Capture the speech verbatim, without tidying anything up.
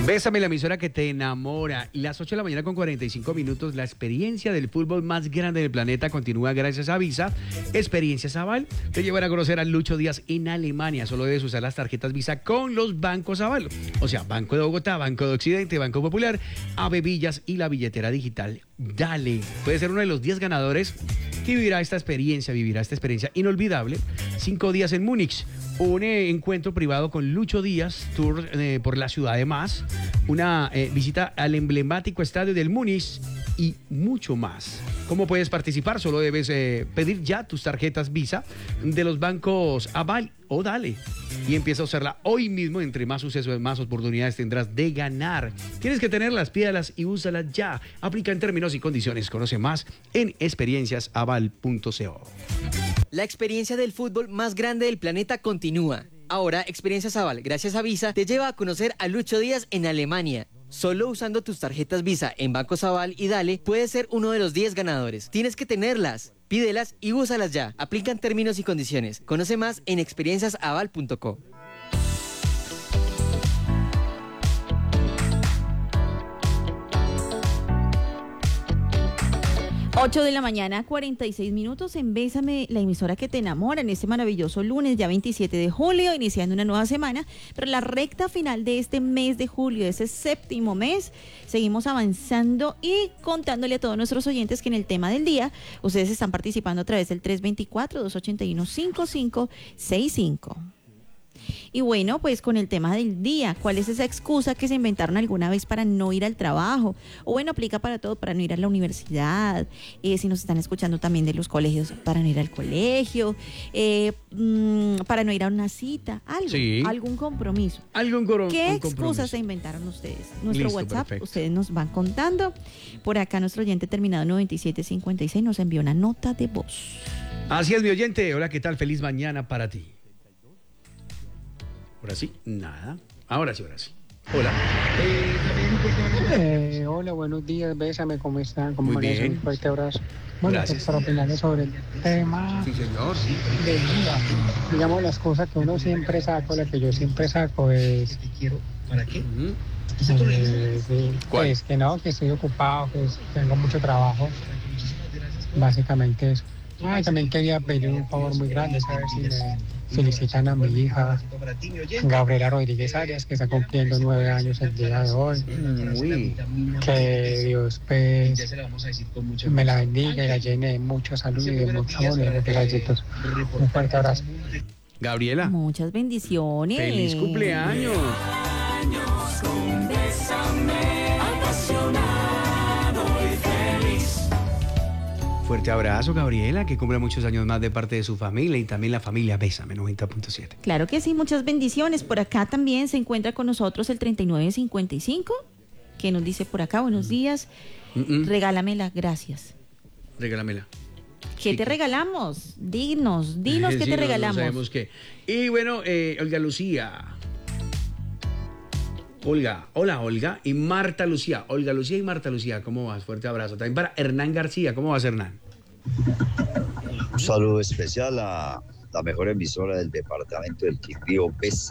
Bésame, la emisora que te enamora. Las ocho de la mañana con cuarenta y cinco minutos. La experiencia del fútbol más grande del planeta continúa gracias a Visa. Experiencias Aval te llevará a conocer a Lucho Díaz en Alemania. Solo debes usar las tarjetas Visa con los bancos Aval. O sea, Banco de Bogotá, Banco de Occidente, Banco Popular, Ave Villas y la billetera digital Dale. Puede ser uno de los diez ganadores que vivirá esta experiencia, vivirá esta experiencia inolvidable. Cinco días en Múnich. Un eh, encuentro privado con Lucho Díaz, tour eh, por la ciudad de Más, una eh, visita al emblemático estadio del Múnich y mucho más. ¿Cómo puedes participar? Solo debes eh, pedir ya tus tarjetas Visa de los bancos Aval o Dale y empieza a usarla hoy mismo. Entre más sucesos, más oportunidades tendrás de ganar. Tienes que tenerlas, pídalas y úsalas ya. Aplica en términos y condiciones. Conoce más en experiencias aval punto co. La experiencia del fútbol más grande del planeta continúa. Ahora, Experiencias Aval, gracias a Visa, te lleva a conocer a Lucho Díaz en Alemania. Solo usando tus tarjetas Visa en Bancos Aval y Dale, puedes ser uno de los diez ganadores. Tienes que tenerlas, pídelas y úsalas ya. Aplican términos y condiciones. Conoce más en experiencias aval punto co. ocho de la mañana, cuarenta y seis minutos en Bésame, la emisora que te enamora, en este maravilloso lunes, ya veintisiete de julio, iniciando una nueva semana, pero la recta final de este mes de julio, de ese séptimo mes, seguimos avanzando y contándole a todos nuestros oyentes que en el tema del día, ustedes están participando a través del tres dos cuatro, dos ocho uno, cinco cinco seis cinco. Y bueno, pues con el tema del día, ¿cuál es esa excusa que se inventaron alguna vez para no ir al trabajo? O bueno, aplica para todo, para no ir a la universidad, eh, si nos están escuchando también de los colegios, para no ir al colegio, eh, mmm, para no ir a una cita, algo, sí. algún compromiso. ¿Algún coro- ¿Qué excusas excusas se inventaron ustedes? Nuestro Listo, WhatsApp, perfecto. ustedes nos van contando. Por acá nuestro oyente terminado noventa y siete cincuenta y seis nos envió una nota de voz. Así es, mi oyente. Hola, ¿qué tal? Feliz mañana para ti. Ahora sí, nada. Ahora sí, ahora sí. Hola. Eh, hola, buenos días, Bésame, ¿cómo están? ¿Cómo Muy amanecen? bien. Un fuerte abrazo. Bueno, Gracias. pues para opinarles sobre el tema Sí, señor, sí. del día, digamos, las cosas que uno siempre saca, la que yo siempre saco es... ¿Para qué? Uh-huh. Eh, sí, ¿Cuál? pues que no, que estoy ocupado, que tengo mucho trabajo. Básicamente eso. Ah, y también quería pedir un favor muy grande, saber si me felicitan a mi hija Gabriela Rodríguez Arias, que está cumpliendo nueve años el día de hoy. Uy. Que Dios pues me la bendiga y la llene de mucha salud y de mucho amor y de muchos éxitos. Un fuerte abrazo. Gabriela, Muchas bendiciones. feliz cumpleaños. Fuerte abrazo, Gabriela, que cumple muchos años más de parte de su familia y también la familia Bésame noventa punto siete. Claro que sí, muchas bendiciones. Por acá también se encuentra con nosotros el treinta y nueve cincuenta y cinco, que nos dice por acá, buenos días, Mm-mm. regálamela, gracias. Regálamela. ¿Qué Sí, te que- regalamos? Dinos, dinos qué Sí, te no, regalamos. No sabemos qué. Y bueno, eh, Olga Lucía. Olga, hola Olga y Marta Lucía. Olga Lucía y Marta Lucía, ¿cómo vas? Fuerte abrazo. También para Hernán García, ¿cómo vas, Hernán? Un saludo especial a la mejor emisora del departamento del Quindío, Bésame.